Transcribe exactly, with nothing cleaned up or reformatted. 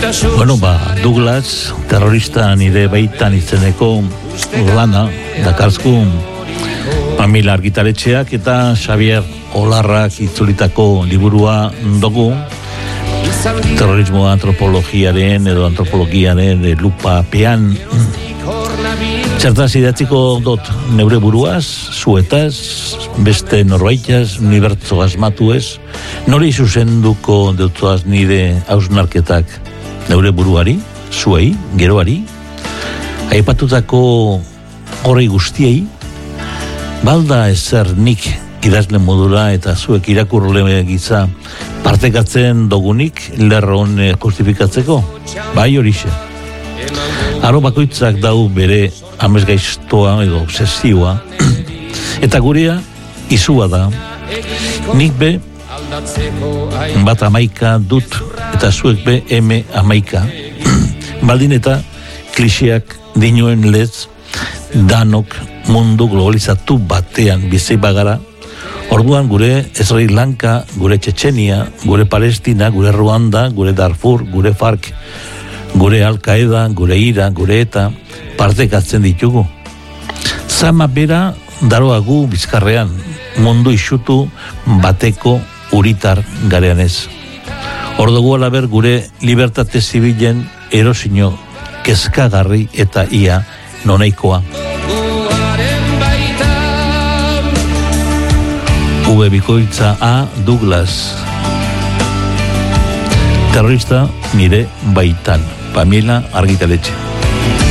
Bueno, ba, Douglas, terrorista nire baitan izeneko lana, dakarzku Pamila argitaletxeak eta Xavier Olarrak itzulitako liburua dugu, terrorismo antropologiaren edo antropologiaren lupapean. Txertaz idatziko dut neure buruaz, zuetaz, beste norbaitaz, unibertso asmatuez, nori zuzenduko deutzoaz nire hausnarketak neure buruari, zuei, geroari, aipatutako horrei guztiei, balda ezer nik idazle modura eta zuek irakurle gitza partekatzen dogunik lerron justifikatzeko, bai horixe. Aro bakoitzak dau bere amesgaiztoa edo obsesioa, eta gurea izua da. Nik be bat amaika dut eta zuek be eme amaika. Baldin eta kliseak dinuen lez danok mundu globalizatu batean bizi bagara. Orduan gure Sri Lanka, gure Txetxenia, gure Palestina, gure Ruanda, gure Darfur, gure Farc, gure Al-Qaeda, gure Ira, gure ETA partekatzen ditugu. Zama bera daroagu bizkarrean, mundu isutu bateko uritar garean ez. Ordugu alaber gure libertate zibilen erosino kezkagarri eta ia noneikoa. V bikoitza A Douglas, terrorista nire baitan, Pamila argitaletxe.